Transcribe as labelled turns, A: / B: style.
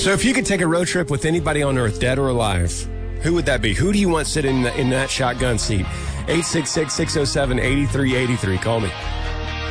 A: So if you could take a road trip with anybody on earth, dead or alive, who would that be? Who do you want sitting in that shotgun seat? 866-607-8383. Call me.